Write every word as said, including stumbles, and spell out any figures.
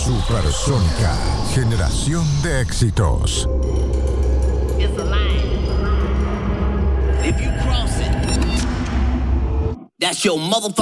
Supersónica, generación de éxitos. It's a line. If you cross it, that's your motherfucker.